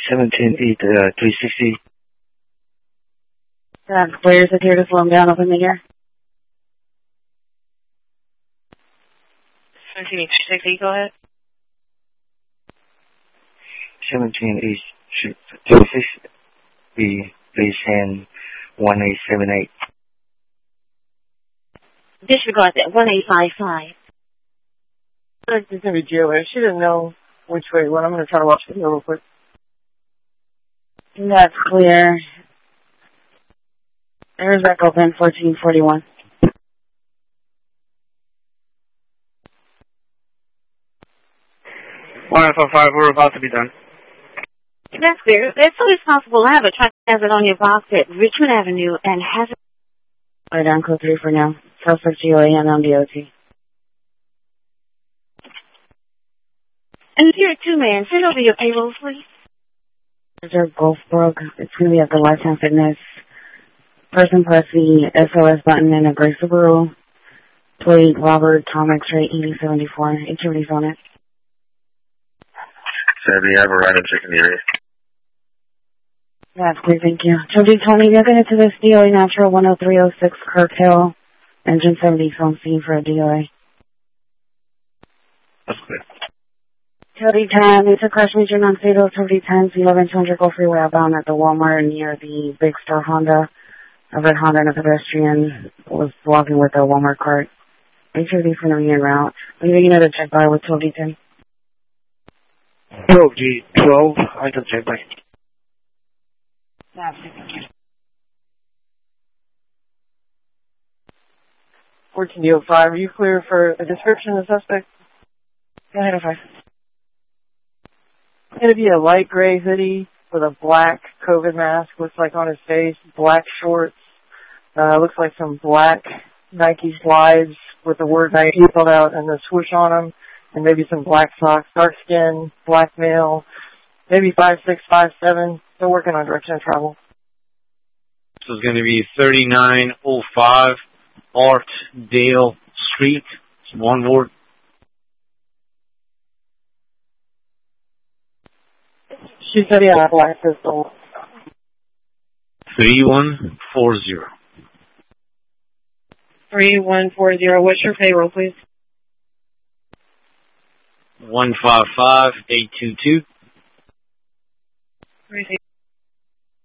17 East 360. Players are here to slow them down. Open the door. 17 East 360, go ahead. 17 East 360. Please send 1878. Disregard that. 1855. It's going to be jailer. She didn't know which way it went. I'm going to try to watch the video real quick. That's clear. There's back open, 1441. We're about to be done. That's clear. It's always possible to have a truck has it on your box at Richmond Avenue and has it. Right on code 3 for now. Suspect GOA and on DOT. And here, 2-man, send over your payroll, please. Reserve Gulfbrook. It's going to be at the Lifetime Fitness. Person press the SOS button in a gray Subaru. Plate Robert Tom X-ray 8074. Activities on it. So we have a random check in the area. That's clear, thank you. Jody Tony, you're going to this DOA Natural 10306 Kirk Hill. Engine 70 on scene for a DOA. That's clear. Jody 10, it's a crash major non-fatal. Jody 10, 11200 Gulf Freeway outbound at the Walmart near the Big Star Honda. A red Honda and a pedestrian was walking with a Walmart cart. HOD from the Union route. Leaving another check by with 12D10. 12G12, I can check by. That's it, thank you. 1405, are you clear for a description of the suspect? Go ahead, 05. It's going to be a light gray hoodie with a black COVID mask, looks like on his face, black shorts, looks like some black Nike slides with the word Nike spelled out and the swoosh on them, and maybe some black socks, dark skin, black male, maybe 5'6", 5'7". They're working on direction of travel. This is going to be 3905 Artdale Street. It's one word. She said he had a black pistol. 3140. 3140, what's your payroll, please? 155822.